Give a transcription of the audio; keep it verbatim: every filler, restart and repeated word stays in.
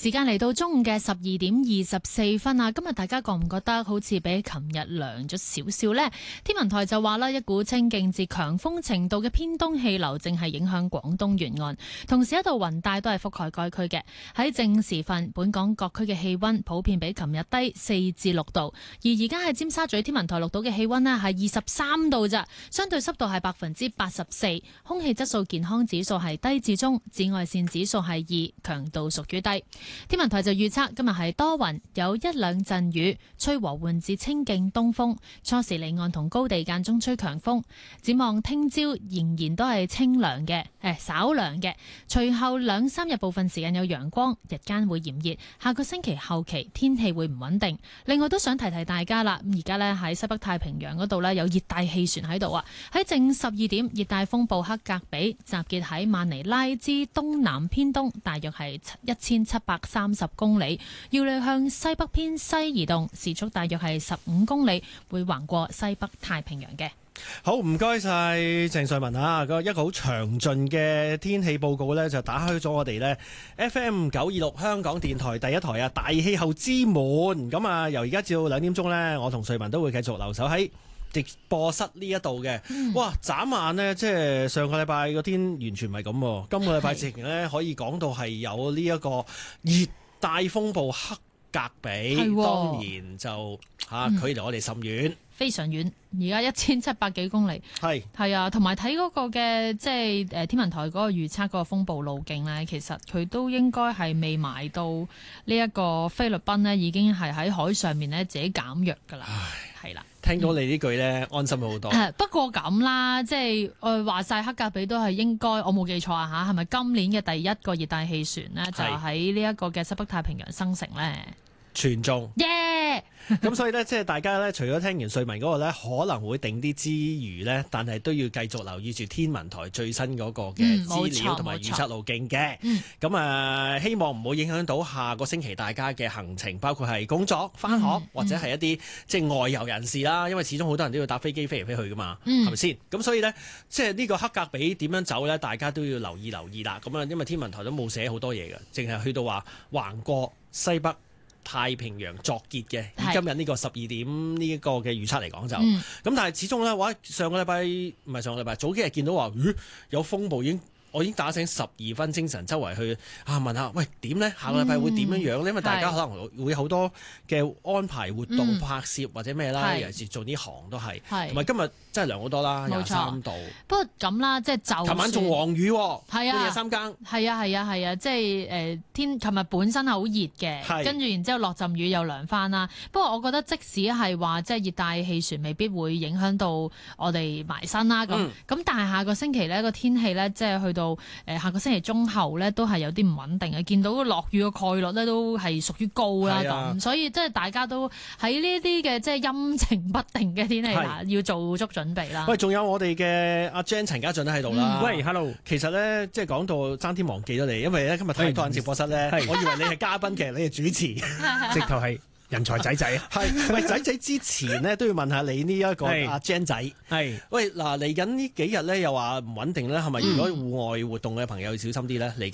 時間嚟到中午嘅十二點二十四分啊！今日大家覺唔覺得好似比琴日涼咗少少呢？天文台就話啦，一股清勁至強風程度嘅偏東氣流正係影響廣東沿岸，同時一道雲帶都係覆蓋該區嘅。喺正時分，本港各區嘅氣溫普遍比琴日低四至六度，而而家喺尖沙咀天文台錄到嘅氣溫呢係二十三度咋，相對濕度係百分之八十四，空氣質素健康指數係低至中，紫外線指數係二，強度屬於低。天文台就預測今日係多雲，有一兩陣雨，吹和緩至清勁東風，初時離岸同高地間中吹強風。展望聽朝仍然都係清涼嘅，誒稍涼嘅。隨後兩三日部分時間有陽光，日間會炎熱。下個星期後期天氣會唔穩定。另外都想提提大家啦，而家呢喺西北太平洋嗰度呢有熱帶氣旋喺度啊。喺正十二點，熱帶風暴克格比集結喺曼尼拉之東南偏東，大約係一千七百三十公里，要你向西北偏西移動，時速大約係十五公里，會橫過西北太平洋嘅。 好，唔該晒鄭瑞文啊！個一個好詳盡嘅天氣報告呢，就打開咗我哋呢 F M 九二六香港電台第一台啊大氣候之門。咁啊，由而家至到兩點鐘呢，我同瑞文都會繼續留守喺直播室呢一度嘅。哇！眨眼呢，即係上個禮拜個天完全唔係咁，今個禮拜直情呢，可以講到係有呢一個熱帶風暴克格比，當然就嚇、啊、距離我哋甚遠。嗯非常遠，而家一千七百幾公里，係係啊，同埋睇嗰個嘅即係誒天文台嗰個預測嗰個風暴路徑咧，其實佢都應該係未埋到呢一個菲律賓呢，已經係喺海上面咧自己減弱㗎啦，係啦。 聽到你呢句咧，嗯、安心咗好多。 不過咁啦，即係誒話晒克格比都係應該，我冇記錯啊嚇，係咪今年嘅第一個熱帶氣旋呢？就喺呢一個嘅西北太平洋生成咧？ 全中，耶、yeah! 咁所以咧，即係大家咧，除咗聽完瑞文嗰個咧，可能會定啲之餘咧，但係都要繼續留意住天文台最新嗰個嘅資料同埋預測路徑嘅。咁、嗯、啊，希望唔好影響到下個星期大家嘅行程，包括係工作、翻學、嗯、或者係一啲即係外遊人士啦。因為始終好多人都要搭飛機飛嚟飛去噶嘛，係咪先？咁所以咧，即係呢個克格比點樣走咧，大家都要留意留意啦。咁啊，因為天文台都冇寫好多嘢嘅，淨係去到話橫過西北太平洋作結嘅，以今日呢個十二點呢一個嘅預測嚟講就，咁、嗯、但係始終咧，哇！上個禮拜唔係上個禮拜，早幾日見到話，咦，有風暴已經。我已經打醒十二分精神，周圍去啊問下，喂點呢？下個禮拜會點樣樣呢？因為大家可能會好多嘅安排活動、嗯、拍攝或者咩啦，尤其是做呢行都係。同埋今日真係涼好多啦，廿三度。不過咁啦，即係就琴晚仲黃雨喎，半夜三更。 係啊係啊係啊，即係誒天，琴日本身係好熱嘅，跟住然之後落陣雨又涼翻啦。不過我覺得即使係話即係熱帶氣旋未必會影響到我哋埋身啦，咁咁、嗯、但係下個星期呢個天氣呢，即係去到。誒下個星期中後咧都係有啲唔穩定嘅，見到落雨嘅概率咧都係屬於高啦咁、啊，所以即係大家都喺呢啲嘅即係陰晴不定嘅天氣下要做足準備啦。 喂，仲有我哋嘅阿 Jan 陳家俊都喺度啦。喂 ，Hello， 其實咧即係講到爭啲忘記咗你，因為咧今日太多人直播室咧，我以為你係嘉賓，其實你係主持，直頭係。人才仔仔啊，係喂仔仔之前呢都要問下你呢一個阿 Jan 仔，係喂嗱嚟緊呢幾日咧又話唔穩定咧，係咪如果戶外活動嘅朋友要小心啲咧嚟緊？